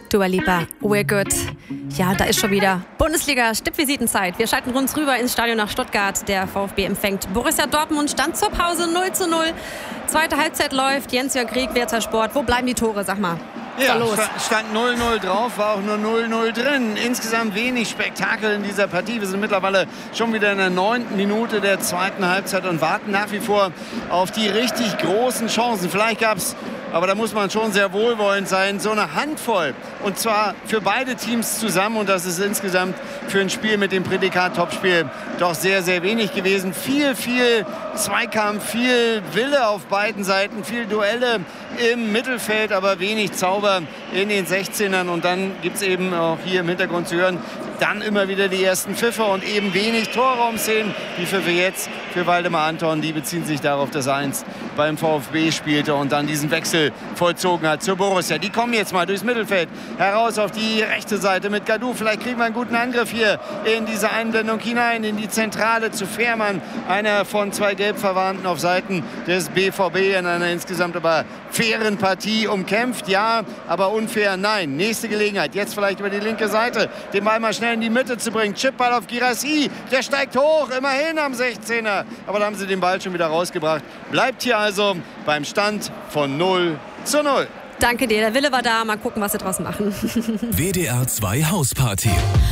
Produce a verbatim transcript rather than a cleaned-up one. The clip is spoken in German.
Dua Lipa, We're Good. Ja, da ist schon wieder Bundesliga-Stippvisitenzeit. Wir schalten uns rüber ins Stadion nach Stuttgart. Der VfB empfängt Borussia Dortmund. Stand zur Pause null zu null. Zweite Halbzeit läuft. Jens-Jörg Krieg, Werther Sport. Wo bleiben die Tore, sag mal? Ja, stand null null drauf, war auch nur null null drin. Insgesamt wenig Spektakel in dieser Partie. Wir sind mittlerweile schon wieder in der neunten Minute der zweiten Halbzeit und warten nach wie vor auf die richtig großen Chancen. Vielleicht gab es, aber da muss man schon sehr wohlwollend sein, so eine Handvoll. Und zwar für beide Teams zusammen. Und das ist insgesamt für ein Spiel mit dem Prädikat Topspiel doch sehr, sehr wenig gewesen. Viel, viel Zweikampf, viel Wille auf beiden Seiten, viel Duelle im Mittelfeld, aber wenig Zauber in den sechzehnern. Und dann gibt es eben auch hier im Hintergrund zu hören, dann immer wieder die ersten Pfiffe und eben wenig Torraumszenen. Die Pfiffe jetzt für Waldemar Anton, die beziehen sich darauf, dass er einst beim VfB spielte und dann diesen Wechsel vollzogen hat zur Borussia. Die kommen jetzt mal durchs Mittelfeld heraus auf die rechte Seite mit Gadou. Vielleicht kriegen wir einen guten Angriff hier in diese Einblendung hinein, in die Zentrale zu Fährmann. Einer von zwei Gelbverwandten auf Seiten des B V B in einer insgesamt aber fairen Partie umkämpft. Ja, aber unfair, nein. Nächste Gelegenheit, jetzt vielleicht über die linke Seite, den Ball mal schnell in die Mitte zu bringen. Chipball auf Guirassy, der steigt hoch, immerhin am sechzehner. Aber da haben sie den Ball schon wieder rausgebracht. Bleibt hier also beim Stand von null zu null. Danke dir, der Wille war da. Mal gucken, was sie draus machen. W D R zwei Hausparty.